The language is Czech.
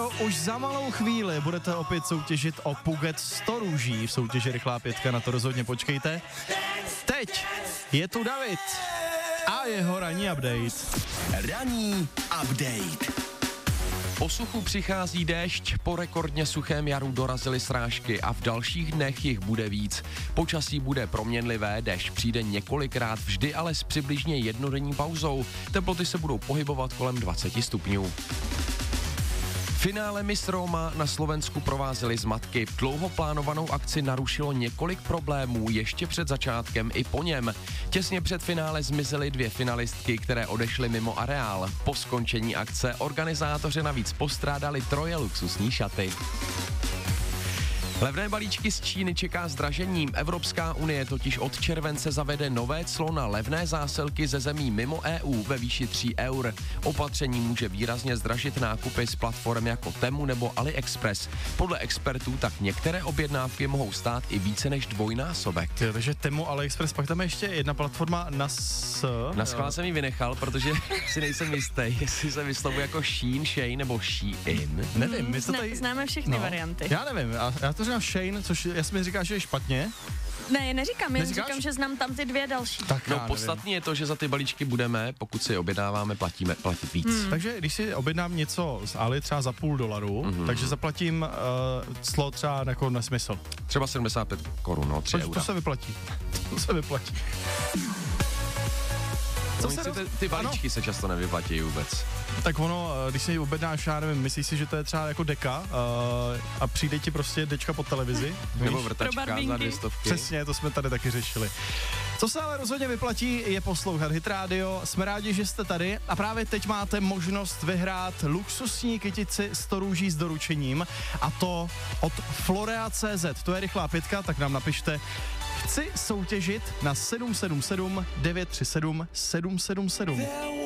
Radio. Už za malou chvíli budete opět soutěžit o Phuket 100 růží v soutěži Rychlá pětka, na to rozhodně počkejte. Teď je tu David a jeho ranní update. Ranní update. Po suchu přichází déšť, po rekordně suchém jaru dorazily srážky a v dalších dnech jich bude víc. Počasí bude proměnlivé, déšť přijde několikrát, vždy ale s přibližně jednodenní pauzou. Teploty se budou pohybovat kolem 20 stupňů. Finále Miss Roma na Slovensku provázely zmatky. Dlouho plánovanou akci narušilo několik problémů ještě před začátkem i po něm. Těsně před finále zmizely 2 finalistky, které odešly mimo areál. Po skončení akce organizátoři navíc postrádali 3 luxusní šaty. Levné balíčky z Číny čeká zdražením. Evropská unie totiž od července zavede nové clo na levné zásilky ze zemí mimo EU ve výši 3 eur. Opatření může výrazně zdražit nákupy z platform jako Temu nebo AliExpress. Podle expertů tak některé objednávky mohou stát i více než dvojnásobek. Takže Temu, AliExpress, pak tam je ještě jedna platforma Na schvál jsem ji vynechal, protože si nejsem jistý, jestli se vyslovuje jako Shein nebo Shein. Nevím, my to tady... Známe všechny varianty. Já nevím, já to říkám Shane, což jasně mi říká, že je špatně. Ne, neříkám, jen říkám, že znám tam ty 2 další. Tak no podstatný je to, že za ty balíčky budeme, pokud si je objednáváme, platit víc. Takže když si objednám něco z Ali třeba za $0,5, takže zaplatím clo třeba jako nesmysl. Třeba 75 korun, no 3 eura. To se vyplatí. To se vyplatí. Ty balíčky se často nevyplatí vůbec. Tak ono, když si objednáš, já nevím, myslíš si, že to je třeba jako deka a přijde ti prostě dečka po televizi? Nebo vrtačka za 200. Přesně, to jsme tady taky řešili. Co se ale rozhodně vyplatí, je poslouchat Hit Radio. Jsme rádi, že jste tady a právě teď máte možnost vyhrát luxusní kytici 100 růží s doručením a to od Florea.cz. To je rychlá pětka, tak nám napište. Chci soutěžit na 777 937 777.